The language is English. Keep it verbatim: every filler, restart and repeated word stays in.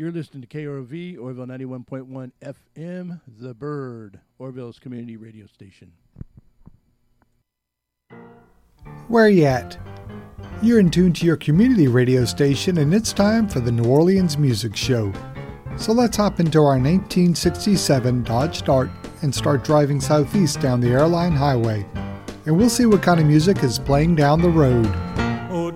You're listening to K R O V, Orville ninety-one point one F M, The Bird, Orville's community radio station. Where you at? You're in tune to your community radio station, and it's time for the New Orleans Music Show. So let's hop into our nineteen sixty-seven Dodge Dart and start driving southeast down the Airline Highway. And we'll see what kind of music is playing down the road.